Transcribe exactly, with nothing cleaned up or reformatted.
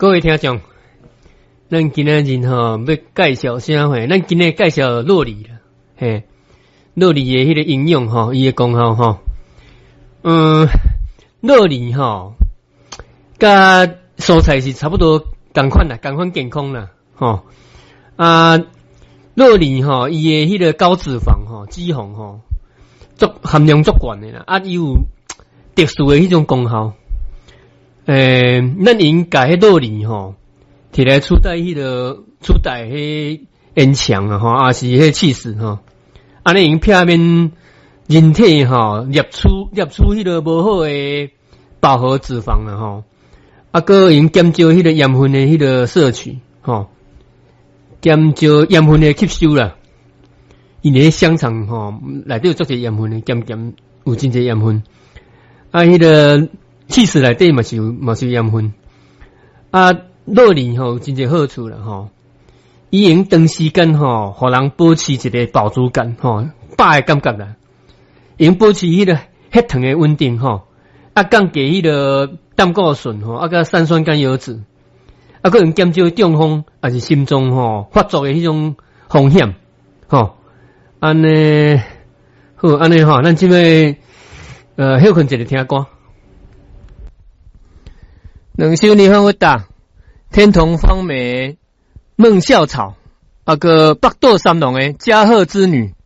各位听众，咱今仔日吼要介绍啥货？咱今日介绍酪梨啦，嘿，酪梨的迄个营养吼，伊的功效吼，嗯，酪梨吼，甲蔬菜是差不多同款啦，同款健康啦，吼啊，酪梨吼，伊的迄个高脂肪吼、脂肪吼，足含量足悬的啦，啊，伊有特殊的迄种功效。诶、欸，咱应甲迄酪梨吼，摕来取代迄个取代迄烟肠啊吼，啊是迄气死吼，安尼用片面人体吼摄取摄取迄个无好的饱和脂肪啊吼，啊个用减少迄个盐分的迄个摄取吼，减少盐分的吸收啦。因为香肠吼内底有足侪盐分的，咸咸有真侪盐分，啊迄、那个。气死内底嘛是有嘛是有盐分，啊，酪梨吼真侪好处啦吼，伊用长时间吼，互人保持一个饱足感吼，饱的感觉啦，用保持迄个血糖的稳定吼，啊降低迄个胆固醇吼，啊甲三酸甘油脂，啊佮用减少中风还是心脏吼发作的迄种风险吼，安尼好安尼吼，咱即摆呃休困一个听歌。两首你好，我打天童方梅、孟孝草，啊个北斗三郎的《嘉禾之女》。